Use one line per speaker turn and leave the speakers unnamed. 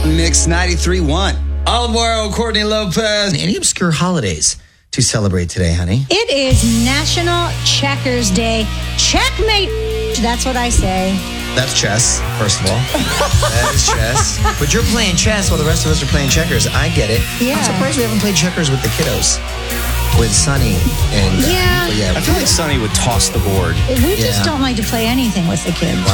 Mix 93.1.
Alvaro, Courtney Lopez. Any obscure holidays to celebrate today, honey?
It is National Checkers Day. Checkmate. That's what I say.
That's chess, first of all. That is chess. But you're playing chess while the rest of us are playing checkers. I get it.
Yeah.
I'm surprised we haven't played checkers with the kiddos. With Sonny and...
Yeah.
but yeah.
I feel like Sonny would toss the board.
We just don't like to play anything with the kids.